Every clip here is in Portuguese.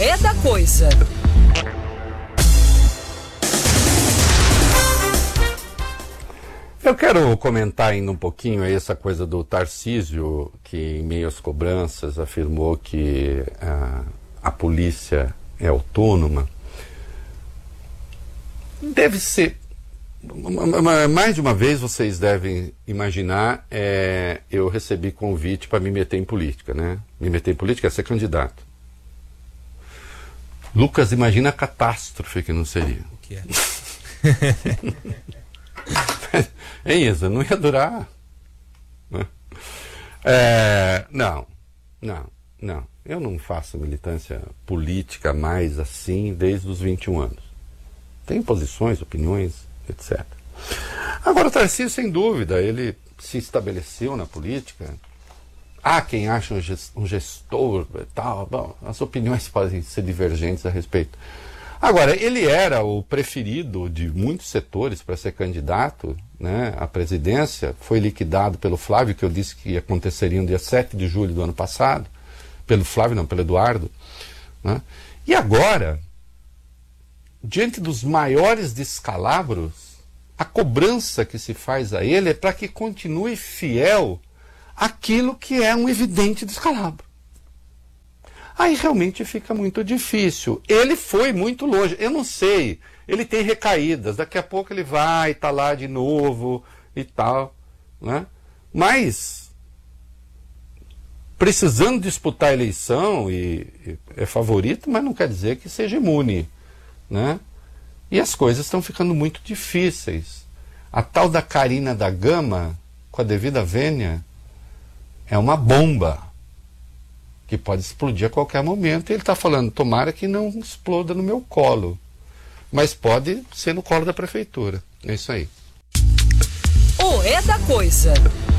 É da Coisa. Eu quero comentar ainda um pouquinho aí essa coisa do Tarcísio, que em meio às cobranças afirmou que a polícia é autônoma. Deve ser, mais de uma vez vocês devem imaginar, eu recebi convite para me meter em política, né? Me meter em política é ser candidato. Lucas, imagina a catástrofe que não seria. O que é? É isso, não ia durar. Não. Eu não faço militância política mais assim desde os 21 anos. Tenho posições, opiniões, etc. Agora, o Tarcísio, sem dúvida, ele se estabeleceu na política. Há quem acha um gestor e tal. Bom, as opiniões podem ser divergentes a respeito. Agora, ele era o preferido de muitos setores para ser candidato, né, à presidência. Foi liquidado pelo Flávio, que eu disse que aconteceria no dia 7 de julho do ano passado. Pelo Flávio, não, pelo Eduardo. Né? E agora, diante dos maiores descalabros, a cobrança que se faz a ele é para que continue fiel àquilo que é um evidente descalabro. Aí realmente fica muito difícil. Ele foi muito longe. Eu não sei. Ele tem recaídas. Daqui a pouco ele vai estar lá de novo e tal. Né? Mas, precisando disputar a eleição, e é favorito, mas não quer dizer que seja imune. Né? E as coisas estão ficando muito difíceis. A tal da Carina da Gama, com a devida vênia, é uma bomba que pode explodir a qualquer momento. E ele está falando, tomara que não exploda no meu colo. Mas pode ser no colo da prefeitura. É isso aí. O É da Coisa.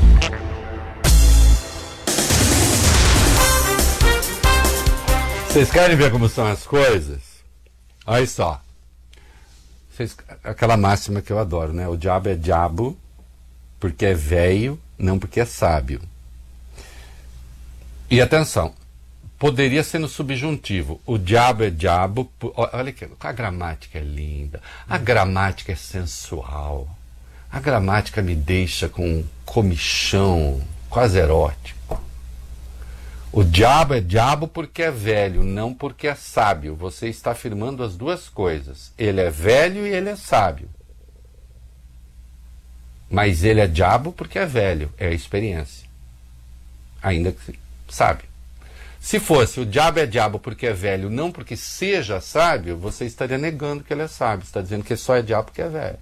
Vocês querem ver como são as coisas? Olha só. Aquela máxima que eu adoro, né? O diabo é diabo porque é velho, não porque é sábio. E atenção, poderia ser no subjuntivo. O diabo é diabo. Olha que a gramática é linda. A gramática é sensual. A gramática me deixa com um comichão quase erótico. O diabo é diabo porque é velho, não porque é sábio. Você está afirmando as duas coisas. Ele é velho e ele é sábio. Mas ele é diabo porque é velho. É a experiência. Ainda que sábio. Se fosse o diabo é diabo porque é velho, não porque seja sábio, você estaria negando que ele é sábio. Você está dizendo que só é diabo porque é velho.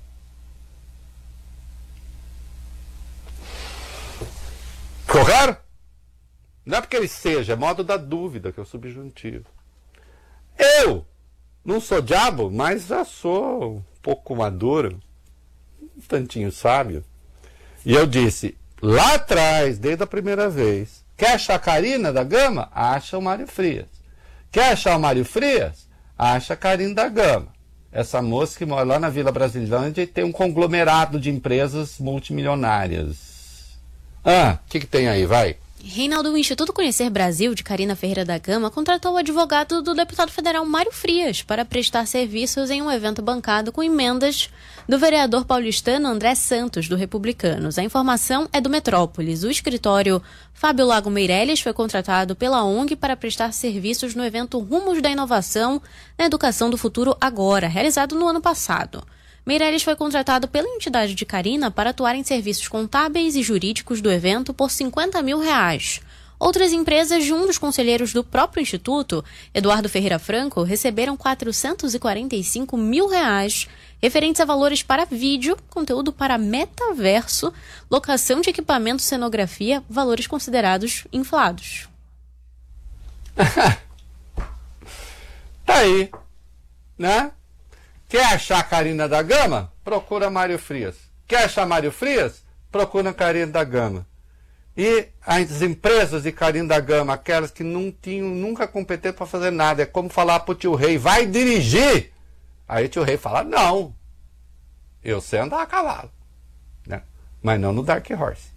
Ficou claro? Não é porque ele seja, é modo da dúvida, que é o subjuntivo. Eu não sou diabo, mas já sou um pouco maduro, um tantinho sábio. E eu disse, lá atrás, desde a primeira vez, quer achar a Carina da Gama? Acha o Mário Frias. Quer achar o Mário Frias? Acha a Carina da Gama. Essa moça que mora lá na Vila Brasilândia e tem um conglomerado de empresas multimilionárias. O que tem aí? Vai. Reinaldo, o Instituto Conhecer Brasil, de Carina Ferreira da Gama, contratou o advogado do deputado federal Mário Frias para prestar serviços em um evento bancado com emendas do vereador paulistano André Santos, do Republicanos. A informação é do Metrópolis. O escritório Fábio Lago Meirelles foi contratado pela ONG para prestar serviços no evento Rumos da Inovação na Educação do Futuro Agora, realizado no ano passado. Meirelles foi contratado pela entidade de Carina para atuar em serviços contábeis e jurídicos do evento por R$50 mil. Outras empresas de um dos conselheiros do próprio Instituto, Eduardo Ferreira Franco, receberam R$445 mil referentes a valores para vídeo, conteúdo para metaverso, locação de equipamento, cenografia, valores considerados inflados. Tá aí, né? Quer achar a Carina da Gama? Procura Mário Frias. Quer achar Mário Frias? Procura a Carina da Gama. E as empresas de Carina da Gama, aquelas que não tinham nunca competência para fazer nada, é como falar pro tio Rei, vai dirigir! Aí o tio Rei fala, não, eu sei andar a cavalo, né? Mas não no Dark Horse.